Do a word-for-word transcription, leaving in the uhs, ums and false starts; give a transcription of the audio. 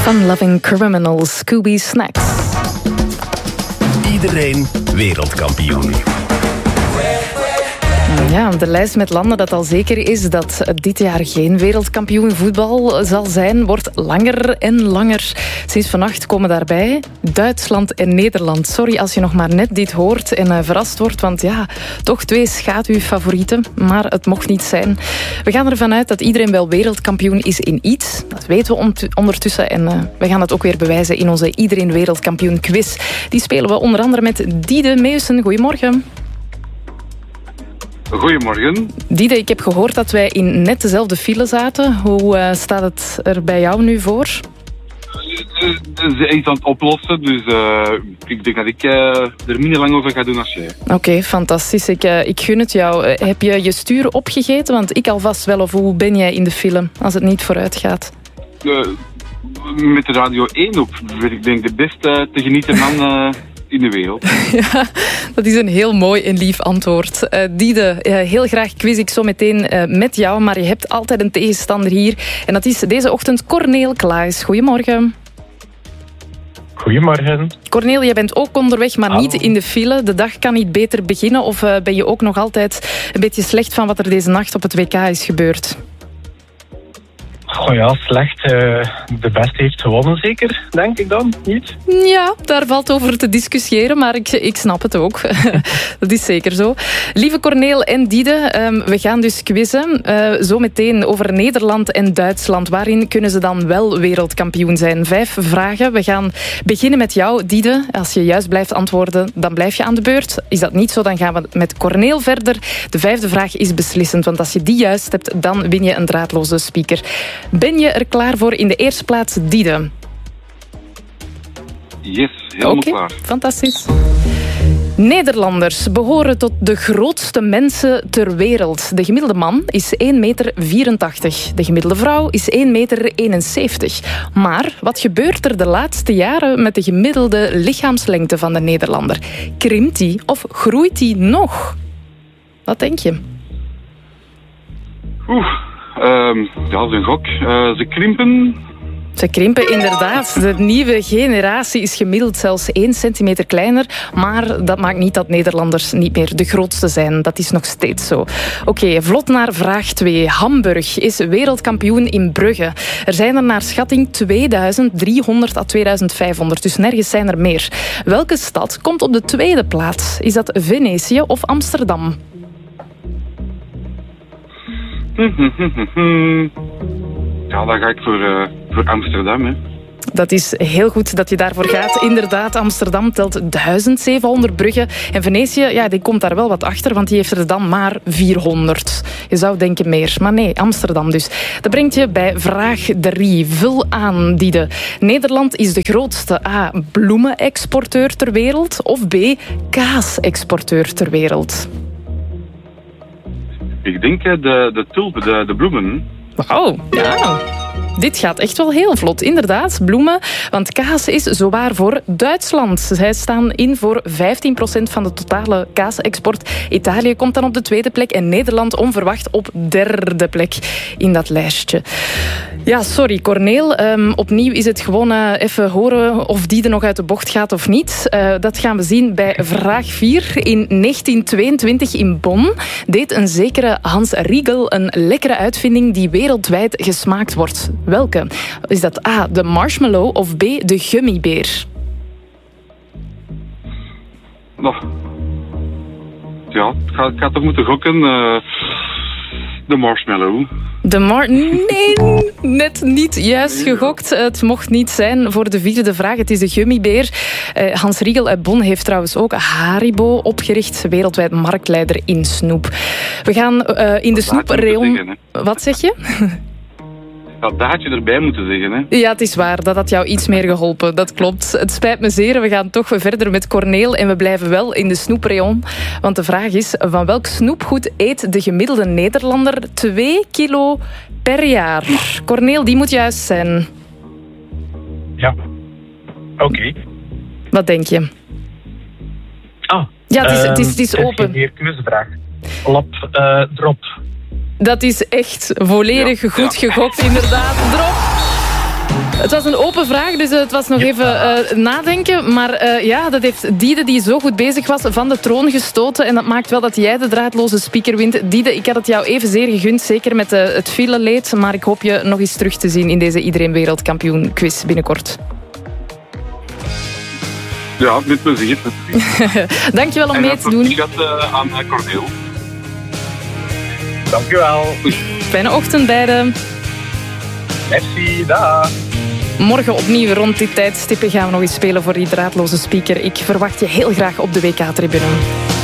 Fun-loving criminal Scooby Snacks. Iedereen wereldkampioen. Ja, de lijst met landen dat al zeker is dat dit jaar geen wereldkampioen voetbal zal zijn, wordt langer en langer. Sinds vannacht komen daarbij Duitsland en Nederland. Sorry als je nog maar net dit hoort en uh, verrast wordt, want ja, toch twee schaduwfavorieten, maar het mocht niet zijn. We gaan ervan uit dat iedereen wel wereldkampioen is in iets. Dat weten we ondertussen en uh, we gaan het ook weer bewijzen in onze Iedereen wereldkampioen quiz. Die spelen we onder andere met Diede Meeuwsen. Goedemorgen. Goedemorgen. Diede, ik heb gehoord dat wij in net dezelfde file zaten. Hoe uh, staat het er bij jou nu voor? Ze is iets aan het oplossen, dus uh, ik denk dat ik uh, er minder lang over ga doen als jij. Oké, okay, fantastisch. Ik, uh, ik gun het jou. Uh, heb je je stuur opgegeten? Want ik alvast wel. Of hoe ben jij in de file als het niet vooruit gaat? Uh, met de Radio één op. Ik denk de beste te genieten man... Uh, in de wereld. Ja, dat is een heel mooi en lief antwoord. Uh, Diede, uh, heel graag quiz ik zo meteen uh, met jou, maar je hebt altijd een tegenstander hier. En dat is deze ochtend Corneel Klaes. Goedemorgen. Goedemorgen. Corneel, jij bent ook onderweg, maar Hallo. Niet in de file. De dag kan niet beter beginnen. Of uh, ben je ook nog altijd een beetje slecht van wat er deze nacht op het W K is gebeurd? Oh ja, slecht. Uh, de beste heeft gewonnen zeker, denk ik dan, niet? Ja, daar valt over te discussiëren, maar ik, ik snap het ook. Dat is zeker zo. Lieve Corneel en Diede, um, we gaan dus quizzen. Uh, zometeen over Nederland en Duitsland. Waarin kunnen ze dan wel wereldkampioen zijn? Vijf vragen. We gaan beginnen met jou, Diede. Als je juist blijft antwoorden, dan blijf je aan de beurt. Is dat niet zo, dan gaan we met Corneel verder. De vijfde vraag is beslissend, want als je die juist hebt, dan win je een draadloze speaker. Ben je er klaar voor? In de eerste plaats Diede. Yes, helemaal okay, klaar. Fantastisch. Nederlanders behoren tot de grootste mensen ter wereld. De gemiddelde man is één meter vierentachtig. De gemiddelde vrouw is één meter eenenzeventig. Maar wat gebeurt er de laatste jaren met de gemiddelde lichaamslengte van de Nederlander? Krimpt die of groeit die nog? Wat denk je? Oeh. Um, ja, dat is een gok. Uh, ze krimpen. Ze krimpen inderdaad. De nieuwe generatie is gemiddeld zelfs één centimeter kleiner. Maar dat maakt niet dat Nederlanders niet meer de grootste zijn. Dat is nog steeds zo. Oké, okay, vlot naar vraag twee. Hamburg is wereldkampioen in bruggen. Er zijn er naar schatting tweeduizend driehonderd à tweeduizend vijfhonderd. Dus nergens zijn er meer. Welke stad komt op de tweede plaats? Is dat Venetië of Amsterdam? Ja, dan ga ik voor, uh, voor Amsterdam. Hè. Dat is heel goed dat je daarvoor gaat. Inderdaad, Amsterdam telt duizend zevenhonderd bruggen. En Venetië, ja, die komt daar wel wat achter, want die heeft er dan maar vierhonderd. Je zou denken meer, maar nee, Amsterdam dus. Dat brengt je bij vraag drie. Vul aan, Diede. Nederland is de grootste A. bloemenexporteur ter wereld of B. kaasexporteur ter wereld? Ik denk de, de tulpen, de, de bloemen. Oh, ja. Dit gaat echt wel heel vlot, inderdaad. Bloemen, want kaas is zowaar voor Duitsland. Zij staan in voor vijftien procent van de totale kaasexport. Italië komt dan op de tweede plek en Nederland onverwacht op derde plek in dat lijstje. Ja, sorry Corneel. Um, opnieuw is het gewoon uh, even horen of die er nog uit de bocht gaat of niet. Uh, dat gaan we zien bij vraag vier. In negentien tweeëntwintig in Bonn deed een zekere Hans Riegel een lekkere uitvinding die wereldwijd gesmaakt wordt. Welke? Is dat A, de marshmallow of B, de gummibeer? Nou, ja, ik ga, ik ga toch moeten gokken. Uh, de marshmallow. De mar... Nee, net niet juist gegokt. Het mocht niet zijn voor de vierde vraag. Het is de gummibeer. Uh, Hans Riegel uit Bonn heeft trouwens ook Haribo opgericht. Wereldwijd marktleider in snoep. We gaan uh, in de snoeprayon... Wat zeg je? Dat had je erbij moeten zeggen, hè? Ja, het is waar. Dat had jou iets meer geholpen. Dat klopt. Het spijt me zeer. We gaan toch verder met Corneel. En we blijven wel in de snoeprayon. Want de vraag is, van welk snoepgoed eet de gemiddelde Nederlander twee kilo per jaar? Corneel, die moet juist zijn. Ja. Oké. Okay. Wat denk je? Ah. Ja, het is, uh, het is, het is open. Hier keuzevraag. Lap, uh, drop. Dat is echt volledig ja, goed ja. gegokt, inderdaad. Drop. Het was een open vraag, dus het was nog Ja. even uh, nadenken. Maar uh, ja, dat heeft Diede, die zo goed bezig was, van de troon gestoten. En dat maakt wel dat jij de draadloze speaker wint. Diede, ik had het jou evenzeer gegund, zeker met uh, het fileleed. Maar ik hoop je nog eens terug te zien in deze Iedereen Wereldkampioen quiz binnenkort. Ja, met plezier. Dankjewel om En mee te doen. proficiat uh, aan uh, Cordeel. Dankjewel. Fijne ochtend beiden. Merci, dag. Morgen opnieuw rond dit tijdstip gaan we nog eens spelen voor die draadloze speaker. Ik verwacht je heel graag op de W K-tribune.